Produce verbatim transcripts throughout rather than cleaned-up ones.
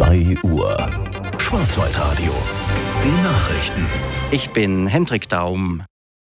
zwei Uhr. Schwarzwaldradio. Die Nachrichten. Ich bin Hendrik Daum.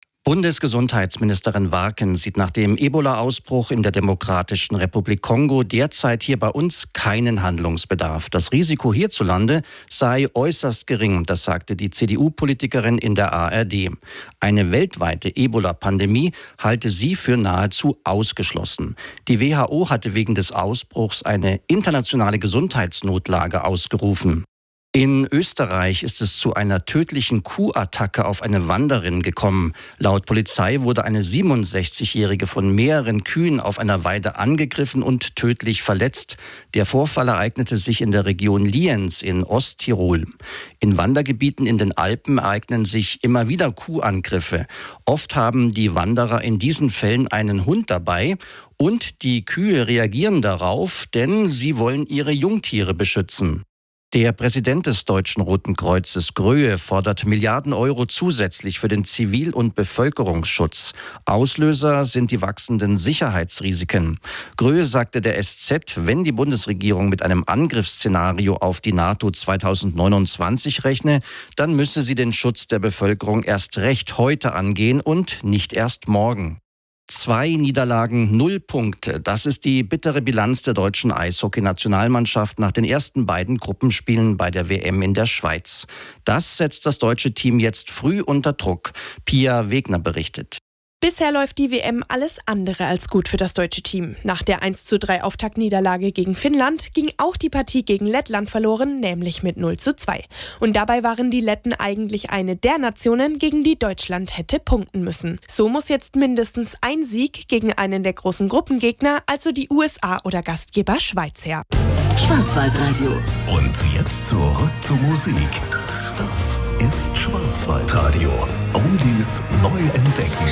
Bundesgesundheitsministerin Warken sieht nach dem Ebola-Ausbruch in der Demokratischen Republik Kongo derzeit hier bei uns keinen Handlungsbedarf. Das Risiko hierzulande sei äußerst gering, das sagte die C D U-Politikerin in der A R D. Eine weltweite Ebola-Pandemie halte sie für nahezu ausgeschlossen. Die W H O hatte wegen des Ausbruchs eine internationale Gesundheitsnotlage ausgerufen. In Österreich ist es zu einer tödlichen Kuhattacke auf eine Wanderin gekommen. Laut Polizei wurde eine siebenundsechzigjährige von mehreren Kühen auf einer Weide angegriffen und tödlich verletzt. Der Vorfall ereignete sich in der Region Lienz in Osttirol. In Wandergebieten in den Alpen ereignen sich immer wieder Kuhangriffe. Oft haben die Wanderer in diesen Fällen einen Hund dabei und die Kühe reagieren darauf, denn sie wollen ihre Jungtiere beschützen. Der Präsident des Deutschen Roten Kreuzes, Gröhe, fordert Milliarden Euro zusätzlich für den Zivil- und Bevölkerungsschutz. Auslöser sind die wachsenden Sicherheitsrisiken. Gröhe sagte der S Z, wenn die Bundesregierung mit einem Angriffsszenario auf die NATO zweitausendneunundzwanzig rechne, dann müsse sie den Schutz der Bevölkerung erst recht heute angehen und nicht erst morgen. Zwei Niederlagen, null Punkte. Das ist die bittere Bilanz der deutschen Eishockey-Nationalmannschaft nach den ersten beiden Gruppenspielen bei der W M in der Schweiz. Das setzt das deutsche Team jetzt früh unter Druck. Pia Wegner berichtet. Bisher läuft die W M alles andere als gut für das deutsche Team. Nach der eins zu drei Auftaktniederlage gegen Finnland ging auch die Partie gegen Lettland verloren, nämlich mit null zu zwei. Und dabei waren die Letten eigentlich eine der Nationen, gegen die Deutschland hätte punkten müssen. So muss jetzt mindestens ein Sieg gegen einen der großen Gruppengegner, also die U S A oder Gastgeber Schweiz, her. Schwarzwaldradio. Und jetzt zurück zur Musik. Das, das ist Schwarzwaldradio. Oldies neu entdecken.